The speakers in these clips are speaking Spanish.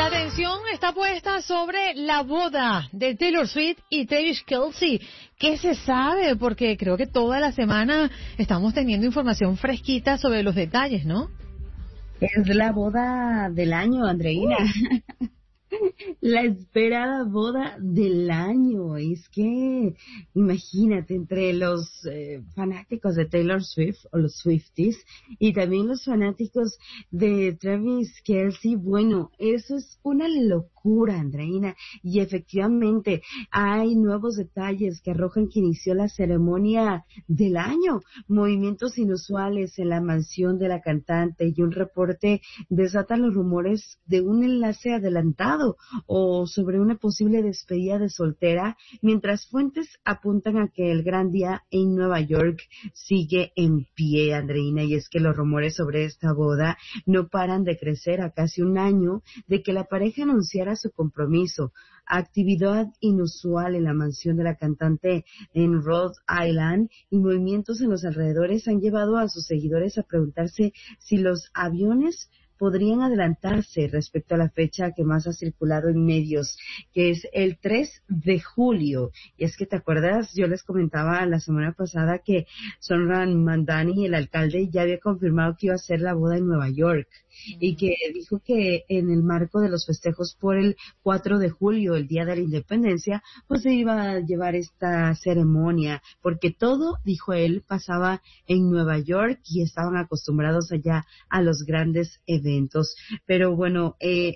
La atención está puesta sobre la boda de Taylor Swift y Travis Kelce. ¿Qué se sabe? Porque creo que toda la semana estamos teniendo información fresquita sobre los detalles, ¿no? Es la boda del año, Andreina. La esperada boda del año. Es que, imagínate, entre los fanáticos de Taylor Swift o los Swifties y también los fanáticos de Travis Kelce, bueno, eso es una locura, Andreina. Y efectivamente hay nuevos detalles que arrojan que inició la ceremonia del año. Movimientos inusuales en la mansión de la cantante y un reporte desatan los rumores de un enlace adelantado o sobre una posible despedida de soltera, mientras fuentes apuntan a que el gran día en Nueva York sigue en pie, Andreina, y es que los rumores sobre esta boda no paran de crecer a casi un año de que la pareja anunciara su compromiso. Actividad inusual en la mansión de la cantante en Rhode Island y movimientos en los alrededores han llevado a sus seguidores a preguntarse si los aviones podrían adelantarse respecto a la fecha que más ha circulado en medios, que es el 3 de julio. Y es que, ¿te acuerdas? Yo les comentaba la semana pasada que Zohran Mamdani, el alcalde, ya había confirmado que iba a hacer la boda en Nueva York y que dijo que en el marco de los festejos por el 4 de julio, el Día de la Independencia, pues se iba a llevar esta ceremonia, porque todo, dijo él, pasaba en Nueva York y estaban acostumbrados allá a los grandes eventos. Pero bueno,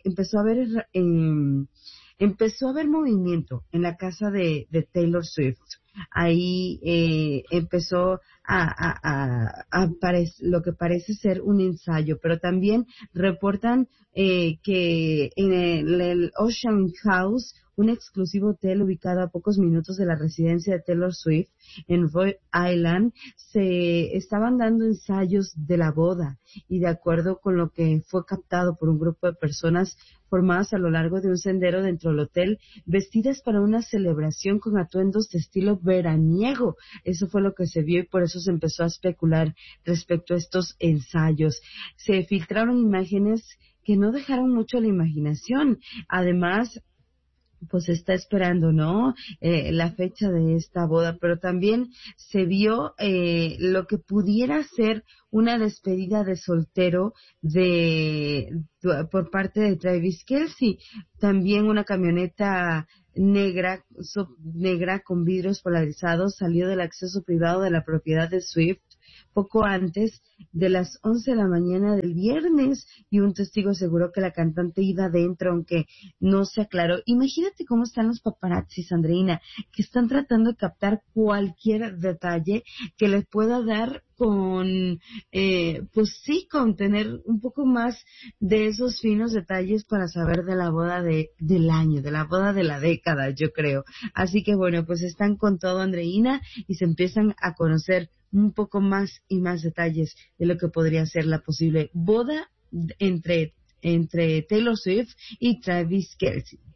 empezó a haber movimiento en la casa de Taylor Swift. Ahí empezó lo que parece ser un ensayo, pero también reportan que en el Ocean House, un exclusivo hotel ubicado a pocos minutos de la residencia de Taylor Swift en Rhode Island, se estaban dando ensayos de la boda, y de acuerdo con lo que fue captado por un grupo de personas formadas a lo largo de un sendero dentro del hotel, vestidas para una celebración con atuendos de estilo veraniego. Eso fue lo que se vio y por eso se empezó a especular respecto a estos ensayos. Se filtraron imágenes que no dejaron mucho a la imaginación. Además, pues está esperando, ¿no? La fecha de esta boda, pero también se vio lo que pudiera ser una despedida de soltero por parte de Travis Kelce. También una camioneta negra con vidrios polarizados salió del acceso privado de la propiedad de Swift poco antes de las 11 de la mañana del viernes, y un testigo aseguró que la cantante iba adentro, aunque no se aclaró. Imagínate cómo están los paparazzis, Andreina, que están tratando de captar cualquier detalle que les pueda dar con tener un poco más de esos finos detalles para saber de la boda del año, de la boda de la década, yo creo. Así que bueno, pues están con todo, Andreina, y se empiezan a conocer un poco más y más detalles de lo que podría ser la posible boda entre Taylor Swift y Travis Kelce.